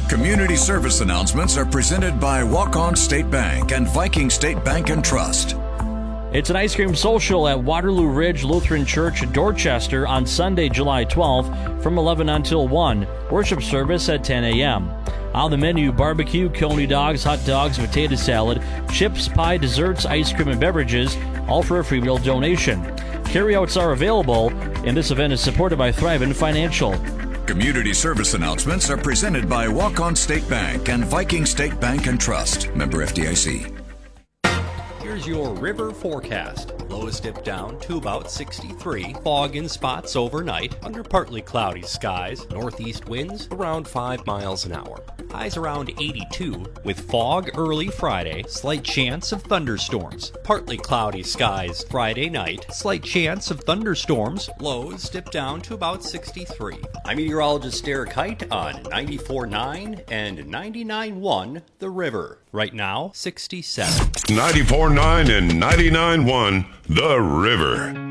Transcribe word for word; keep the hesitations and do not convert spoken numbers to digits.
Community service announcements are presented by Walk-On State Bank and Viking State Bank and Trust. It's an ice cream social at Waterloo Ridge Lutheran Church, Dorchester on Sunday, July twelfth from eleven until one. Worship service at ten a.m. On the menu, barbecue, coney dogs, hot dogs, potato salad, chips, pie, desserts, ice cream, and beverages, all for a free meal donation. Carryouts are available, and this event is supported by Thrivent Financial. Community service announcements are presented by Walk-On State Bank and Viking State Bank and Trust. Member F D I C. Here's your river forecast. Lows dip down to about sixty-three. Fog in spots overnight under partly cloudy skies. Northeast winds around five miles an hour. Highs around eighty-two with fog early Friday. Slight chance of thunderstorms. Partly cloudy skies Friday night. Slight chance of thunderstorms. Lows dip down to about sixty-three. I'm meteorologist Derek Height on ninety-four point nine and ninety-nine point one The River. Right now, sixty-seven. ninety-four point nine and ninety-nine point one The River.